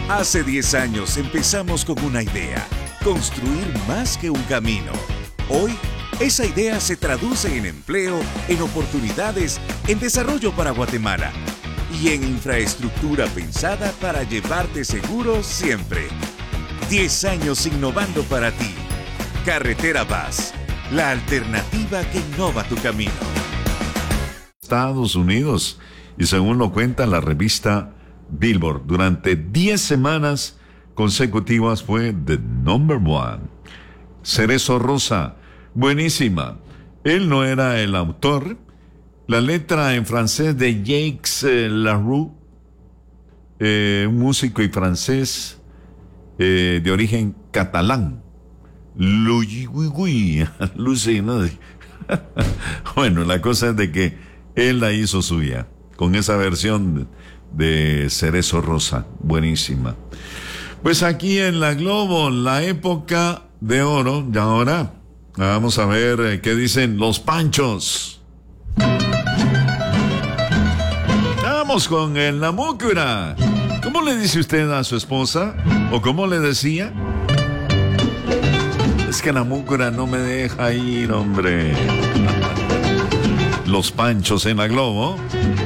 Hace 10 años empezamos con una idea, construir más que un camino. Hoy, esa idea se traduce en empleo, en oportunidades, en desarrollo para Guatemala y en infraestructura pensada para llevarte seguro siempre. 10 años innovando para ti. Carretera Vaz, la alternativa que innova tu camino. Estados Unidos, y según lo cuenta la revista Billboard, durante 10 semanas consecutivas fue the number one. Cerezo Rosa, buenísima. Él no era el autor. La letra en francés de Jacques Laroux, un músico y francés de origen catalán. Lucy, ¿no? Bueno, la cosa es de que él la hizo suya, con esa versión de Cerezo Rosa, buenísima. Pues aquí en la Globo, la época de oro, y ahora vamos a ver qué dicen los Panchos. Vamos con el Namúcura. ¿Cómo le dice usted a su esposa? ¿O cómo le decía? Es que Namúcura no me deja ir, hombre. Los Panchos en la Globo.